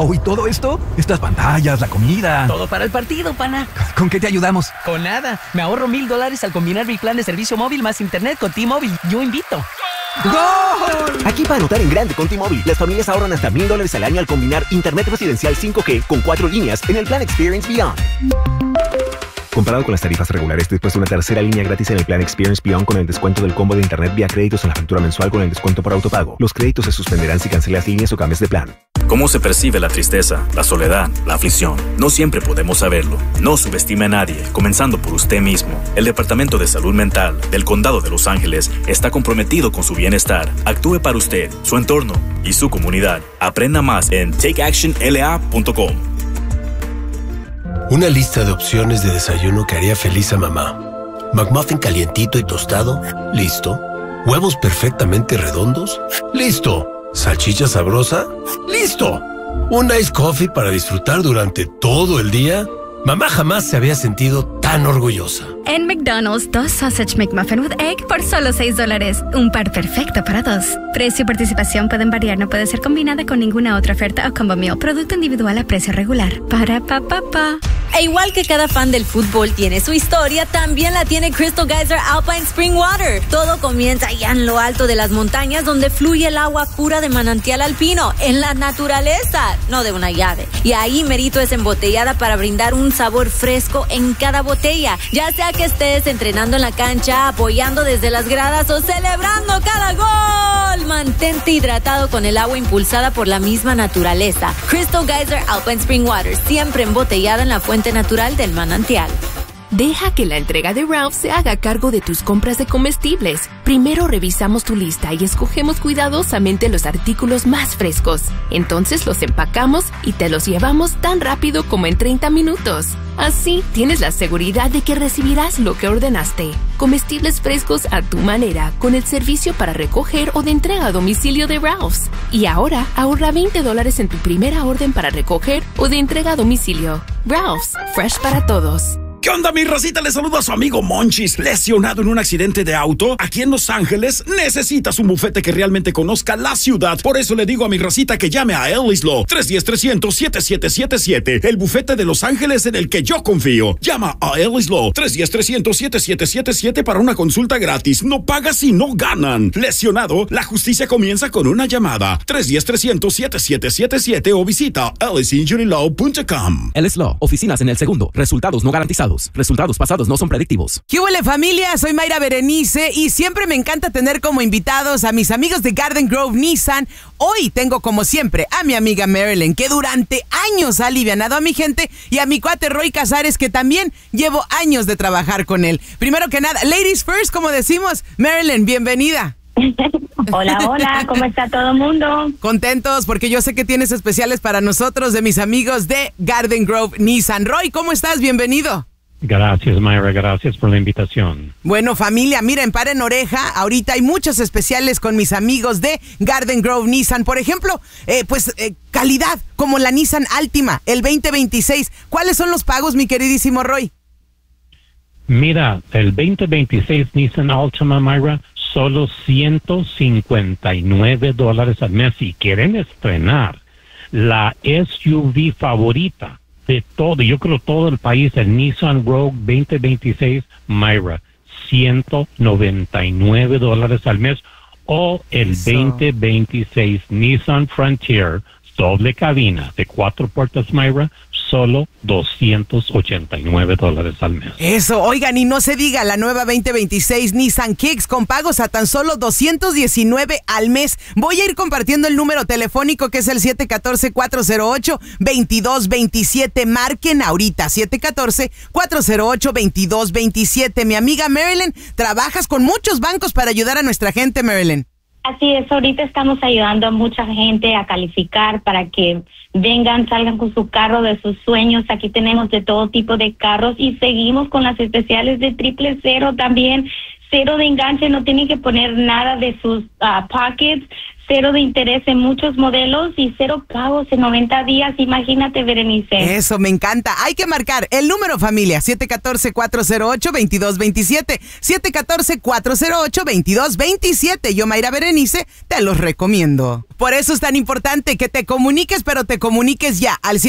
Wow, ¿y todo esto? Estas pantallas, la comida. Todo para el partido, pana. ¿Con qué te ayudamos? Con nada. Me ahorro $1,000 al combinar mi plan de servicio móvil más internet con T-Mobile. Yo invito. ¡Gol! Aquí para anotar en grande con T-Mobile, las familias ahorran hasta $1,000 al año al combinar internet residencial 5G con 4 líneas en el plan Experience Beyond. Comparado con las tarifas regulares, después de una tercera línea gratis en el plan Experience Beyond con el descuento del combo de internet vía créditos en la factura mensual con el descuento por autopago. Los créditos se suspenderán si cancelas líneas o cambias de plan. ¿Cómo se percibe la tristeza, la soledad, la aflicción? No siempre podemos saberlo. No subestime a nadie, comenzando por usted mismo. El Departamento de Salud Mental del Condado de Los Ángeles está comprometido con su bienestar. Actúe para usted, su entorno y su comunidad. Aprenda más en takeactionla.com. Una lista de opciones de desayuno que haría feliz a mamá. McMuffin calientito y tostado, listo. Huevos perfectamente redondos, listo. Salchicha sabrosa, listo. Un iced coffee para disfrutar durante todo el día. Mamá jamás se había sentido tan orgullosa. En McDonald's, 2 Sausage McMuffin with Egg por solo $6. Un par perfecto para 2. Precio y participación pueden variar, no puede ser combinada con ninguna otra oferta o combo meal. Producto individual a precio regular. Para pa. E igual que cada fan del fútbol tiene su historia, también la tiene Crystal Geyser Alpine Spring Water. Todo comienza allá en lo alto de las montañas donde fluye el agua pura de manantial alpino, en la naturaleza, no de una llave. Y ahí merito es embotellada para brindar un sabor fresco en cada botella. Ya sea que estés entrenando en la cancha, apoyando desde las gradas o celebrando cada gol, mantente hidratado con el agua impulsada por la misma naturaleza. Crystal Geyser Alpine Spring Water, siempre embotellada en la fuente natural del manantial. Deja que la entrega de Ralph se haga cargo de tus compras de comestibles. Primero revisamos tu lista y escogemos cuidadosamente los artículos más frescos. Entonces los empacamos y te los llevamos tan rápido como en 30 minutos. Así tienes la seguridad de que recibirás lo que ordenaste. Comestibles frescos a tu manera, con el servicio para recoger o de entrega a domicilio de Ralph's. Y ahora ahorra $20 en tu primera orden para recoger o de entrega a domicilio. Ralph's, fresh para todos. ¿Qué onda, mi racita? Les saluda a su amigo Monchis, lesionado en un accidente de auto. Aquí en Los Ángeles necesitas un bufete que realmente conozca la ciudad. Por eso le digo a mi racita que llame a Ellis Law, 310-300-7777. El bufete de Los Ángeles en el que yo confío. Llama a Ellis Law, 310-300-7777 para una consulta gratis. No pagas y no ganan. Lesionado, la justicia comienza con una llamada. 310-300-7777 o visita ellisinjurylaw.com. Ellis Law, oficinas en el segundo. Resultados no garantizados. Resultados pasados no son predictivos. ¿Qué huele, familia? Soy Mayra Berenice y siempre me encanta tener como invitados a mis amigos de Garden Grove Nissan. Hoy tengo como siempre a mi amiga Marilyn, que durante años ha alivianado a mi gente, y a mi cuate Roy Casares, que también llevo años de trabajar con él. Primero que nada, ladies first, como decimos. Marilyn, bienvenida. Hola, ¿cómo está todo el mundo? Contentos porque yo sé que tienes especiales para nosotros de mis amigos de Garden Grove Nissan. Roy, ¿cómo estás? Bienvenido. Gracias, Mayra, gracias por la invitación. Bueno, familia, miren, paren oreja. Ahorita hay muchos especiales con mis amigos de Garden Grove Nissan. Por ejemplo, calidad, como la Nissan Altima, el 2026. ¿Cuáles son los pagos, mi queridísimo Roy? Mira, el 2026 Nissan Altima, Mayra, solo $159 al mes. Si quieren estrenar la SUV favorita de todo, yo creo todo el país, el Nissan Rogue 2026, Mayra, $199 al mes, o el 2026 Nissan Frontier doble cabina de 4 puertas, Mayra, solo $289 al mes. Eso, oigan, y no se diga la nueva 2026 Nissan Kicks con pagos a tan solo $219 al mes. Voy a ir compartiendo el número telefónico, que es el 714-408-2227. Marquen ahorita, 714-408-2227. Mi amiga Marilyn, trabajas con muchos bancos para ayudar a nuestra gente, Marilyn. Así es, ahorita estamos ayudando a mucha gente a calificar para que salgan con su carro de sus sueños. Aquí tenemos de todo tipo de carros y seguimos con las especiales de 000 también. 0 de enganche, no tienen que poner nada de sus pockets. cero de interés en muchos modelos y cero pagos en 90 días. Imagínate, Berenice. Eso, me encanta. Hay que marcar el número, familia, 714-408-2227. 714-408-2227. Yo, Mayra Berenice, te los recomiendo. Por eso es tan importante que te comuniques, pero te comuniques ya al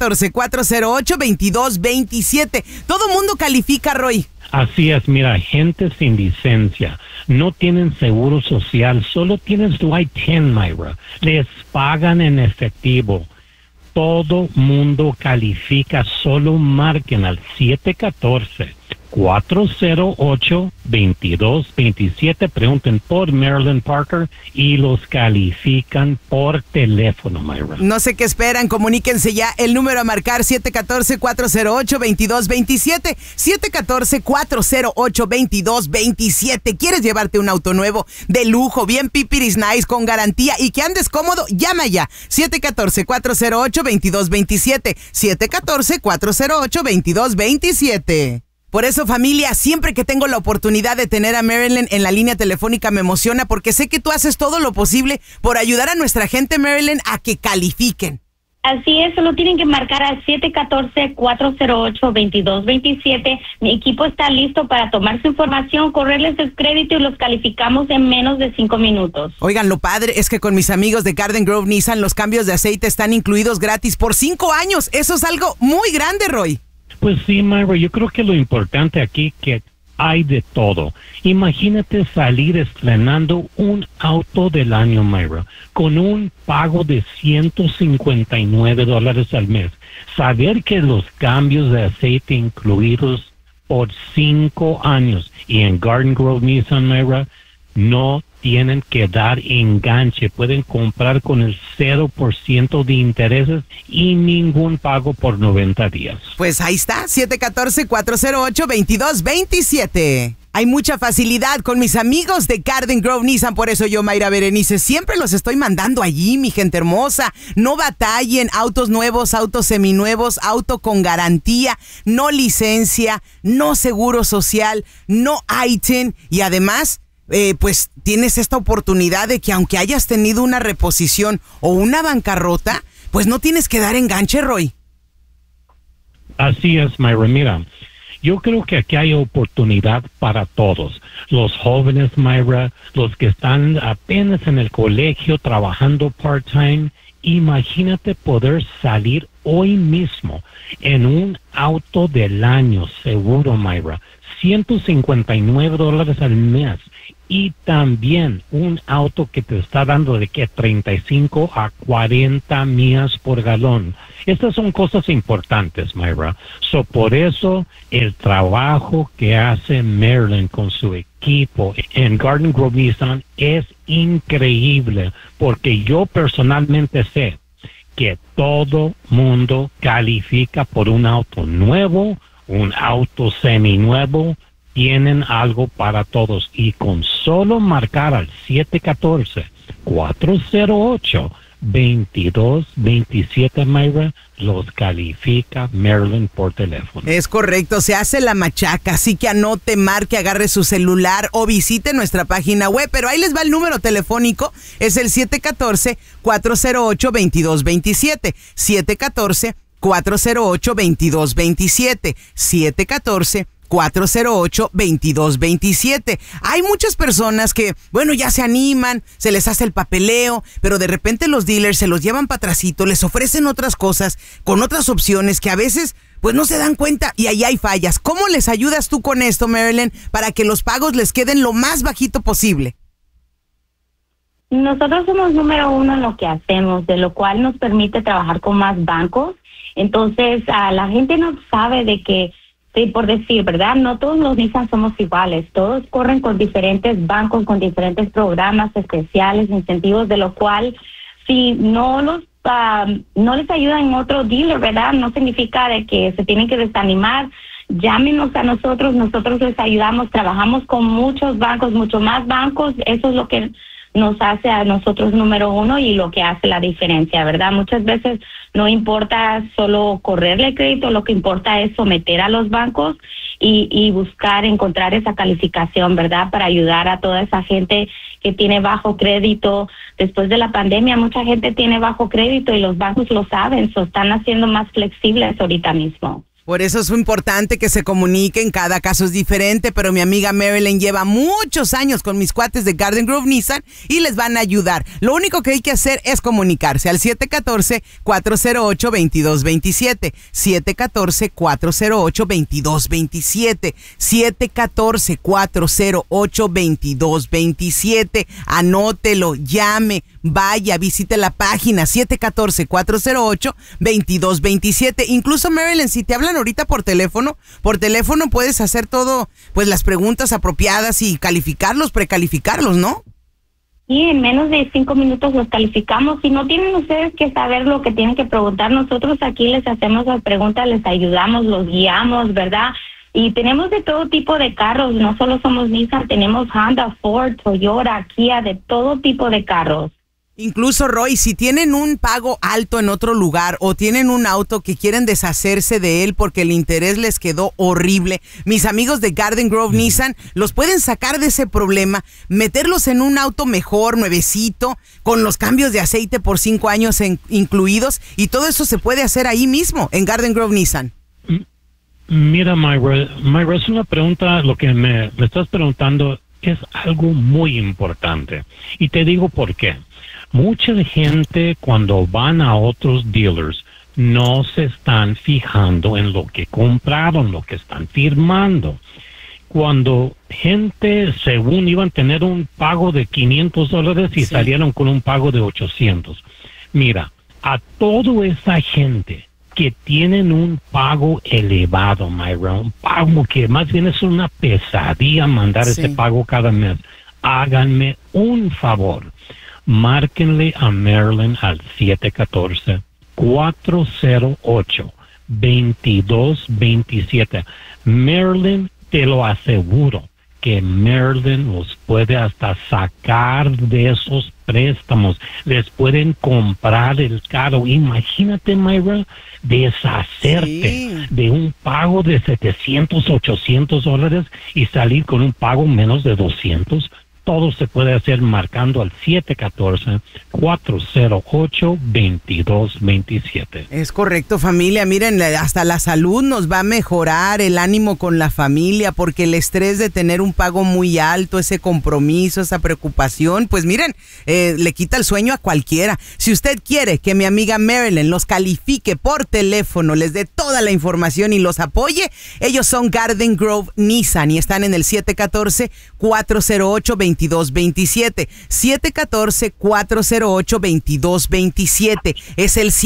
714-408-2227. Todo mundo califica, Roy. Así es, mira, gente sin licencia, no tienen seguro social, solo tienes tu I-10, Mayra. Les pagan en efectivo. Todo mundo califica, solo marquen al 714-408-2227. Pregunten por Marilyn Parker y los califican por teléfono, Mayra. No sé qué esperan, comuníquense ya. El número a marcar, 714-408-2227. 714-408-2227. ¿Quieres llevarte un auto nuevo, de lujo, bien pipiris nice, con garantía y que andes cómodo? Llama ya. 714-408-2227. 714-408-2227. Por eso, familia, siempre que tengo la oportunidad de tener a Marilyn en la línea telefónica me emociona porque sé que tú haces todo lo posible por ayudar a nuestra gente, Marilyn, a que califiquen. Así es, solo tienen que marcar al 714-408-2227. Mi equipo está listo para tomar su información, correrles el crédito y los calificamos en menos de 5 minutos. Oigan, lo padre es que con mis amigos de Garden Grove Nissan los cambios de aceite están incluidos gratis por 5 años. Eso es algo muy grande, Roy. Pues sí, Mayra, yo creo que lo importante aquí que hay de todo. Imagínate salir estrenando un auto del año, Mayra, con un pago de $159 al mes. Saber que los cambios de aceite incluidos por 5 años y en Garden Grove Nissan, Mayra, no tienen que dar enganche. Pueden comprar con el 0% de intereses y ningún pago por 90 días. Pues ahí está, 714-408-2227. Hay mucha facilidad con mis amigos de Garden Grove Nissan, por eso yo, Mayra Berenice, siempre los estoy mandando allí, mi gente hermosa. No batallen, autos nuevos, autos seminuevos, auto con garantía, no licencia, no seguro social, no I-10 y además pues tienes esta oportunidad de que aunque hayas tenido una reposición o una bancarrota, pues no tienes que dar enganche, Roy. Así es, Mayra. Mira, yo creo que aquí hay oportunidad para todos. Los jóvenes, Mayra, los que están apenas en el colegio trabajando part-time. Imagínate poder salir hoy mismo en un auto del año seguro, Mayra. $159 al mes. Y también un auto que te está dando de que 35 a 40 millas por galón. Estas son cosas importantes, Mayra. Por eso el trabajo que hace Marilyn con su equipo en Garden Grove Nissan es increíble, porque yo personalmente sé que todo mundo califica por un auto nuevo, un auto seminuevo. Tienen algo para todos y con solo marcar al 714-408-2227, Mayra, los califica Marilyn por teléfono. Es correcto, se hace la machaca, así que anote, marque, agarre su celular o visite nuestra página web, pero ahí les va el número telefónico, es el 714-408-2227, 714-408-2227, 714-408-2227. Hay muchas personas que, bueno, ya se animan, se les hace el papeleo, pero de repente los dealers se los llevan para atrásito, les ofrecen otras cosas, con otras opciones que a veces pues no se dan cuenta y ahí hay fallas. ¿Cómo les ayudas tú con esto, Marilyn, para que los pagos les queden lo más bajito posible? Nosotros somos número 1 en lo que hacemos, de lo cual nos permite trabajar con más bancos. Entonces, la gente no sabe de que, sí, por decir, ¿verdad? No todos los Nissan somos iguales. Todos corren con diferentes bancos, con diferentes programas especiales, incentivos, de lo cual, si no les ayudan en otro dealer, ¿verdad? No significa de que se tienen que desanimar. Llámenos a nosotros les ayudamos. Trabajamos con muchos bancos, mucho más bancos. Eso es lo que nos hace a nosotros número 1 y lo que hace la diferencia, ¿verdad? Muchas veces no importa solo correrle crédito, lo que importa es someter a los bancos y buscar, encontrar esa calificación, ¿verdad? Para ayudar a toda esa gente que tiene bajo crédito. Después de la pandemia, mucha gente tiene bajo crédito y los bancos lo saben, so están haciendo más flexibles ahorita mismo. Por eso es muy importante que se comuniquen, cada caso es diferente, pero mi amiga Marilyn lleva muchos años con mis cuates de Garden Grove Nissan y les van a ayudar. Lo único que hay que hacer es comunicarse al 714-408-2227, 714-408-2227, 714-408-2227. Anótelo, llame, vaya, visite la página 714-408-2227. Incluso Marilyn, si te hablan ahorita por teléfono puedes hacer todo, pues las preguntas apropiadas y calificarlos, precalificarlos, ¿no? Y en menos de 5 minutos los calificamos. Si no tienen ustedes que saber lo que tienen que preguntar, nosotros aquí les hacemos las preguntas, les ayudamos, los guiamos, ¿verdad? Y tenemos de todo tipo de carros, no solo somos Nissan, tenemos Honda, Ford, Toyota, Kia, de todo tipo de carros. Incluso, Roy, si tienen un pago alto en otro lugar o tienen un auto que quieren deshacerse de él porque el interés les quedó horrible, mis amigos de Garden Grove Nissan los pueden sacar de ese problema, meterlos en un auto mejor, nuevecito, con los cambios de aceite por 5 años incluidos, y todo eso se puede hacer ahí mismo, en Garden Grove Nissan. Mira, Myra, es una pregunta, lo que me estás preguntando es algo muy importante. Y te digo por qué. Mucha gente cuando van a otros dealers no se están fijando en lo que compraron, lo que están firmando. Cuando gente, según iban a tener un pago de $500 y salieron con un pago de $800. Mira, a toda esa gente que tienen un pago elevado, Myra, un pago que más bien es una pesadilla mandar ese pago cada mes, háganme un favor. Márquenle a Marilyn al 714-408-2227. Marilyn, te lo aseguro que Marilyn los puede hasta sacar de esos préstamos. Les pueden comprar el carro. Imagínate, Myra, deshacerte de un pago de $700, $800 y salir con un pago menos de $200. Todo se puede hacer marcando al 714-408-2227. Es correcto, familia. Miren, hasta la salud nos va a mejorar, el ánimo con la familia, porque el estrés de tener un pago muy alto, ese compromiso, esa preocupación, pues miren, le quita el sueño a cualquiera. Si usted quiere que mi amiga Marilyn los califique por teléfono, les dé toda la información y los apoye, ellos son Garden Grove Nissan y están en el 714-408-2227. 714-408-2227. Es el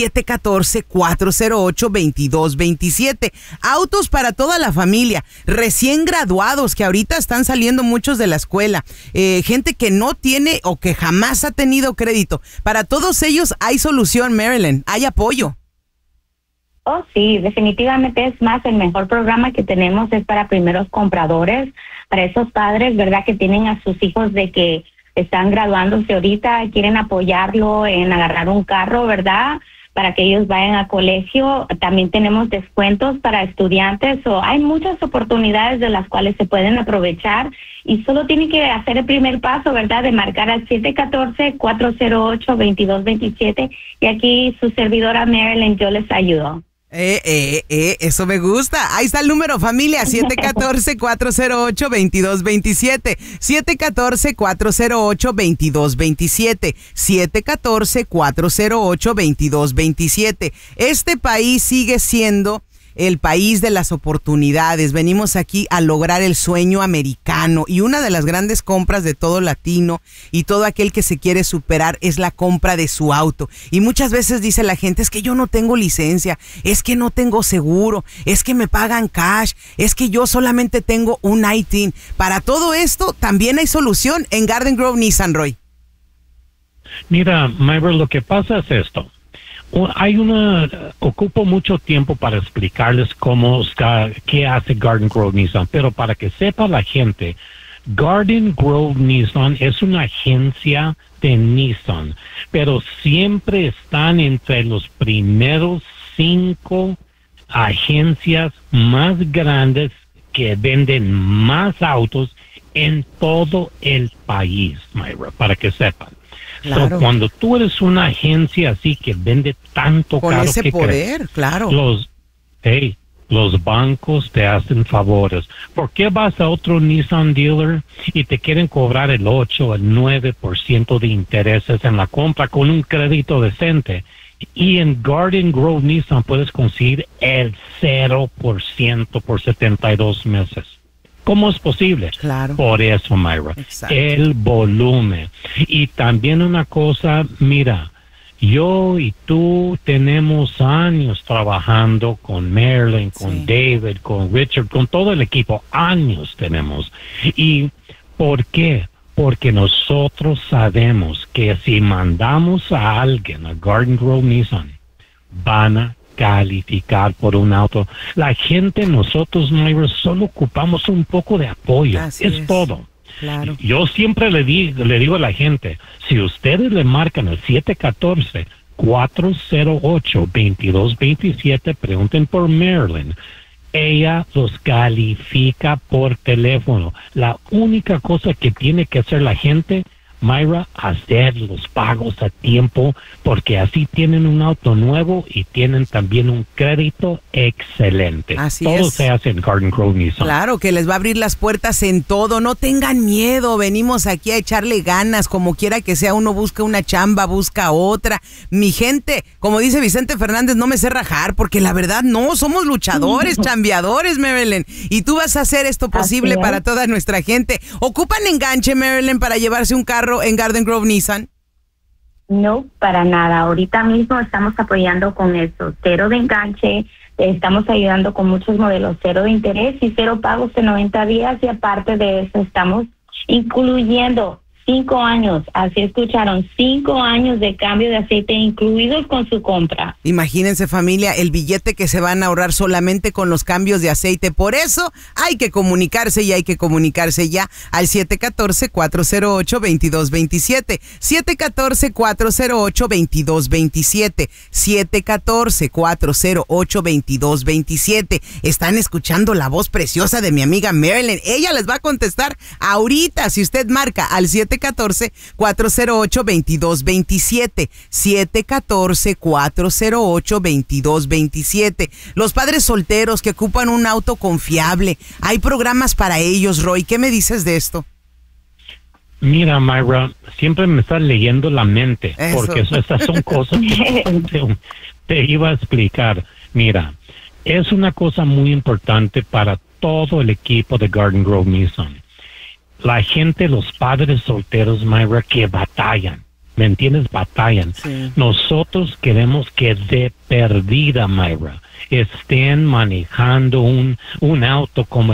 714-408-2227. Autos para toda la familia, recién graduados que ahorita están saliendo muchos de la escuela, gente que no tiene o que jamás ha tenido crédito. Para todos ellos hay solución, Marilyn, hay apoyo. Oh, sí, definitivamente es más, el mejor programa que tenemos es para primeros compradores, para esos padres, ¿verdad?, que tienen a sus hijos de que están graduándose ahorita, quieren apoyarlo en agarrar un carro, ¿verdad?, para que ellos vayan a colegio. También tenemos descuentos para estudiantes, o hay muchas oportunidades de las cuales se pueden aprovechar y solo tienen que hacer el primer paso, ¿verdad?, de marcar al 714-408-2227 y aquí su servidora Marilyn, yo les ayudo. Eso me gusta. Ahí está el número, familia, 714-408-2227, 714-408-2227, 714-408-2227. Este país sigue siendo el país de las oportunidades. Venimos aquí a lograr el sueño americano y una de las grandes compras de todo latino y todo aquel que se quiere superar es la compra de su auto. Y muchas veces dice la gente, es que yo no tengo licencia, es que no tengo seguro, es que me pagan cash, es que yo solamente tengo un ITIN. Para todo esto también hay solución en Garden Grove Nissan, Roy. Mira, Myra, lo que pasa es esto. Ocupo mucho tiempo para explicarles qué hace Garden Grove Nissan, pero para que sepa la gente, Garden Grove Nissan es una agencia de Nissan, pero siempre están entre los primeros 5 agencias más grandes que venden más autos en todo el país, Myra, para que sepan. Claro. So, cuando tú eres una agencia así que vende tanto con caro, ese ¿qué poder, crees? claro. Los bancos te hacen favores. ¿Por qué vas a otro Nissan dealer y te quieren cobrar el 8 o el 9% de intereses en la compra con un crédito decente? Y en Garden Grove Nissan puedes conseguir el 0% por 72 meses. ¿Cómo es posible? Claro. Por eso, Myra. Exacto. El volumen. Y también una cosa, mira, yo y tú tenemos años trabajando con Marilyn, con David, con Richard, con todo el equipo. Años tenemos. ¿Y por qué? Porque nosotros sabemos que si mandamos a alguien a Garden Grove Nissan, van a calificar por un auto. La gente, nosotros, Myra, solo ocupamos un poco de apoyo. Es todo. Claro. Yo siempre le digo a la gente, si ustedes le marcan el 714-408-2227, pregunten por Marilyn. Ella los califica por teléfono. La única cosa que tiene que hacer la gente, Myra, hacer los pagos a tiempo, porque así tienen un auto nuevo y tienen también un crédito excelente. Así todo es. se hace en Garden Grove Nissan. Claro, que les va a abrir las puertas en todo. No tengan miedo, venimos aquí a echarle ganas. Como quiera que sea, uno busca una chamba, busca otra. Mi gente, como dice Vicente Fernández, no me sé rajar, porque la verdad no, somos luchadores, chambeadores, Marilyn. Y tú vas a hacer esto posible para toda nuestra gente. ¿Ocupan enganche, Marilyn, para llevarse un carro en Garden Grove Nissan? No, para nada. Ahorita mismo estamos apoyando con eso, 0 de enganche, estamos ayudando con muchos modelos, 0 de interés y 0 pagos de 90 días, y aparte de eso estamos incluyendo 5 años, así escucharon, 5 años de cambio de aceite incluidos con su compra. Imagínense, familia, el billete que se van a ahorrar solamente con los cambios de aceite. Por eso hay que comunicarse, y hay que comunicarse ya al 714-408-2227. 714-408-2227. 714-408-2227. Están escuchando la voz preciosa de mi amiga Marilyn. Ella les va a contestar ahorita si usted marca al 714-408-2227. 714-408-2227. Los padres solteros que ocupan un auto confiable, hay programas para ellos, Roy. ¿Qué me dices de esto? Mira, Myra, siempre me estás leyendo la mente, porque estas son cosas que te iba a explicar. Mira, es una cosa muy importante para todo el equipo de Garden Grove Nissan. La gente, los padres solteros, Myra, que batallan, ¿me entiendes? Batallan. Sí. Nosotros queremos que de perdida, Myra, estén manejando un auto como